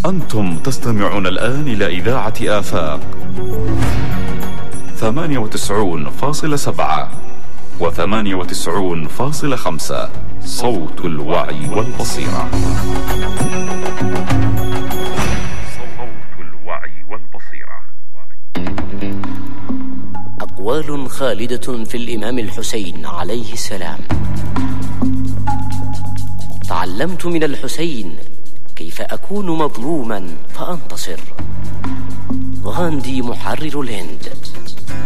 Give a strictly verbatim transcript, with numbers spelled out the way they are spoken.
أنتم تستمعون الآن إلى إذاعة آفاق ثمانية وتسعون فاصلة سبعة وثمانية وتسعون فاصلة خمسة، صوت الوعي والبصيرة. صوت الوعي والبصيرة. أقوال خالدة في الإمام الحسين عليه السلام. تعلمت من الحسين كيف أكون مظلوما فأنتصر. غاندي محرر الهند.